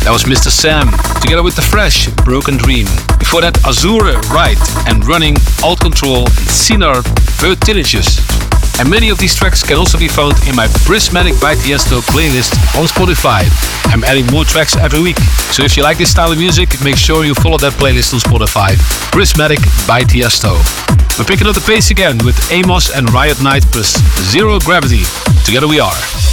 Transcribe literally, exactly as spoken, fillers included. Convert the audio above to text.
That was Mister Sam, together with The Fresh, Broken Dream. Before that, Azure, Right, and Running, Alt Control, and Sinar, Vertiginous. And many of these tracks can also be found in my Prismatic by Tiesto playlist on Spotify. I'm adding more tracks every week, so if you like this style of music, make sure you follow that playlist on Spotify, Prismatic by Tiesto. We're picking up the pace again with Amos and Riot Night plus Zero Gravity. Together we are.